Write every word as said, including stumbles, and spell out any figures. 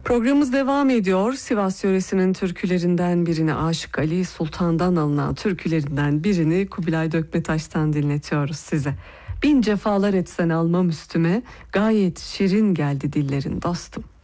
Programımız devam ediyor. Sivas yöresinin türkülerinden birini, Aşık Ali Sultan'dan alınan türkülerinden birini Kubilay Dökmetaş'tan dinletiyoruz size. Bin cefalar etsen almam üstüme, gayet şirin geldi dillerin dostum.